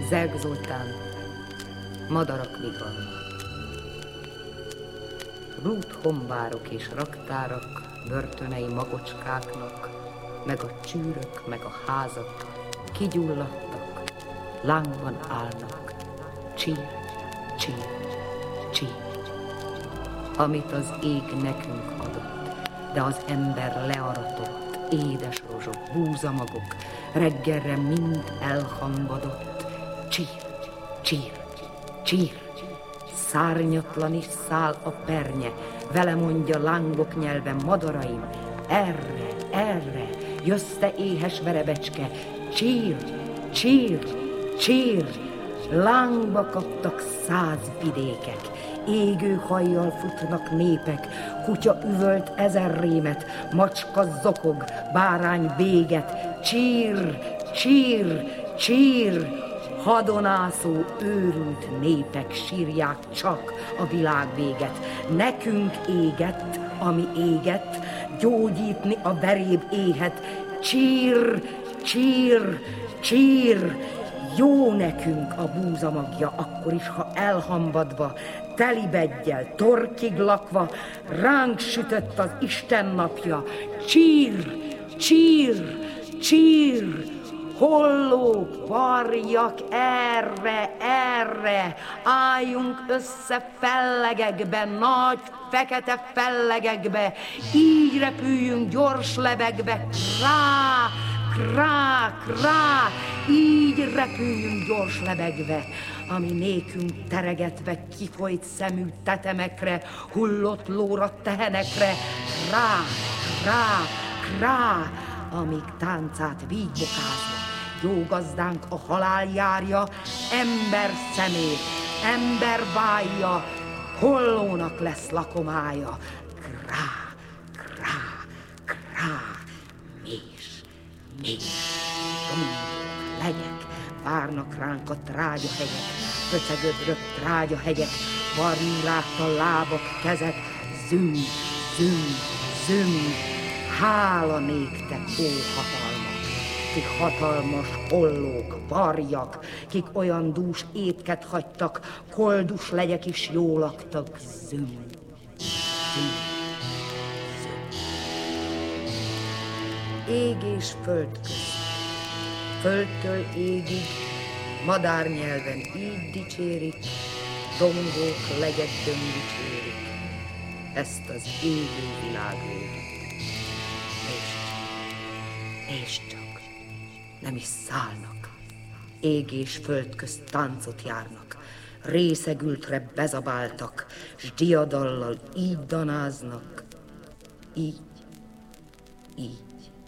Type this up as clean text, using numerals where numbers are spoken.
Zelk Zoltán, madarak vigalma. Rúthombárok és raktárak, börtönei magocskáknak, meg a csűrök, meg a házak kigyulladtak, lángban állnak, csír, csír, csír. Amit az ég nekünk adott, de az ember learatott, édes rozsok, búzamagok, reggelre mind elhambadott, csír, csír, csír. Szárnyatlan is száll a pernye, vele mondja lángok nyelven madaraim, erre, erre, jössz te éhes verebecske, csír, csír, csír. Lángba kaptak 100 vidékek, égő hajjal futnak népek, kutya üvölt 1000 rémet, macska zokog, bárány béget, csír, csír, csír. Hadonászó, őrült népek sírják csak a világvéget. Nekünk égett, ami égett, gyógyítni a veréb éhet. Csír, csír, csír. Jó nekünk a búzamagja, akkor is, ha elhambadva, telibeggyel, torkig lakva, ránk sütött az Isten napja. Csír, csír, csír. Hollók, varjak, erre, erre, álljunk össze fellegekbe, nagy fekete fellegekbe, így repüljünk gyors levegbe, krá, krá, krá, így repüljünk gyors levegbe, ami nékünk teregetve kifolyt szemű tetemekre, hullott lóra tehenekre, krá, krá, krá, amíg táncát vígbokázva, jó gazdánk a halál járja, ember szemét, ember vájja, hollónak lesz lakomája. Krá, krá, krá, més, més, dombok, legyek, várnak ránk a trágyahegyek, pöcegödrök trágyahegyek, barniláttal lábak, kezek, züm, züm, züm, hála néktek, ó hatalmak, ti hatalmas hollók, varjak, kik olyan dús étket hagytak, koldus legyek is jól laktak, züm, züm, züm. Ég és föld közt, földtől égig, madárnyelven így dicsérik, dongók, legyek döngdicsérik, ezt az égő világvéget. És csak, nem is szállnak, ég és föld közt táncot járnak, részegültre bezabáltak, s diadallal így danáznak, így, így.